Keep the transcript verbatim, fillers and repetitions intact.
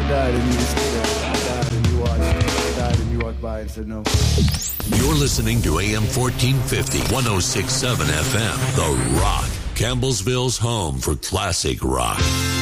died and you stayed there. I died and you watched. I died and you walked by and said no. You're listening to A M fourteen fifty, one oh six point seven F M, The Rock, Campbellsville's home for classic rock.